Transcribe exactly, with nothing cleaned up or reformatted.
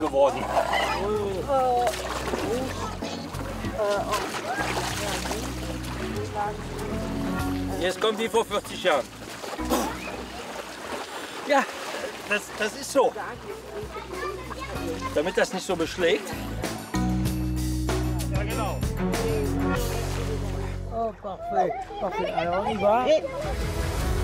geworden. Jetzt kommt die vor vierzig Jahren. Ja, das, das ist so. Damit das nicht so beschlägt. Ja, genau. Oh, parfait. Parfait. Alors, on y va.